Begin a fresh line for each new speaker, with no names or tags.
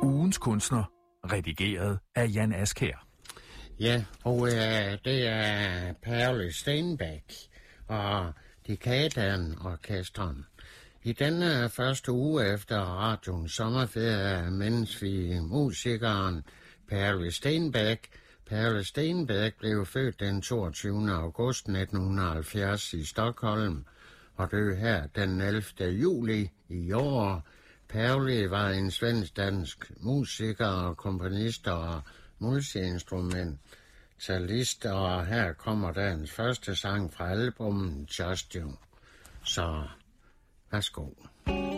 Ugens kunstner, redigeret af Jan Askjær.
Ja, og det er Perle Stenbæk og Dekaden Orkestren. I denne første uge efter radioens sommerferie mindes vi musikeren Perle Stenbæk. Perle Stenbæk blev født den 22. august 1970 i Stockholm og døde her den 11. juli i år. Perle var en svensk-dansk musiker og komponist og multiinstrumentalist, og her kommer dagens første sang fra albumet Just You. Så værsgo.